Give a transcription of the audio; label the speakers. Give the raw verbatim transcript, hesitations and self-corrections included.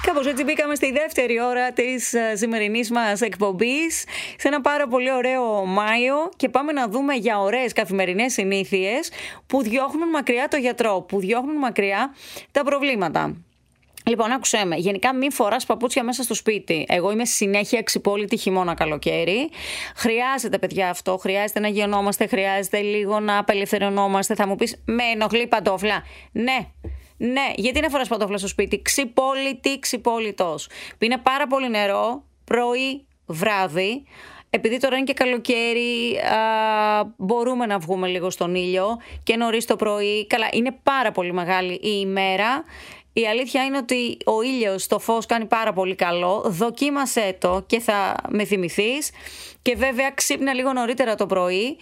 Speaker 1: Κάπως έτσι μπήκαμε στη δεύτερη ώρα της σημερινής μας εκπομπής, σε ένα πάρα πολύ ωραίο Μάιο, και πάμε να δούμε για ωραίες καθημερινές συνήθειες που διώχνουν μακριά το γιατρό, που διώχνουν μακριά τα προβλήματα. Λοιπόν, άκουσέ με. Γενικά, μην φοράς παπούτσια μέσα στο σπίτι. Εγώ είμαι συνέχεια ξυπόλυτη χειμώνα καλοκαίρι. Χρειάζεται, παιδιά, αυτό. Χρειάζεται να γεωνόμαστε. Χρειάζεται λίγο να απελευθερωνόμαστε. Θα μου πεις, με ενοχλεί παντόφλα. Ναι. Ναι, γιατί να φοράς παντόφλα στο σπίτι? Ξυπόλυτη, ξυπόλυτος. Πίνε πάρα πολύ νερό, πρωί, βράδυ. Επειδή τώρα είναι και καλοκαίρι, α, μπορούμε να βγούμε λίγο στον ήλιο και νωρίς το πρωί. Καλά, είναι πάρα πολύ μεγάλη η ημέρα. Η αλήθεια είναι ότι ο ήλιος, το φως κάνει πάρα πολύ καλό. Δοκίμασέ το και θα με θυμηθείς. Και βέβαια ξύπνα λίγο νωρίτερα το πρωί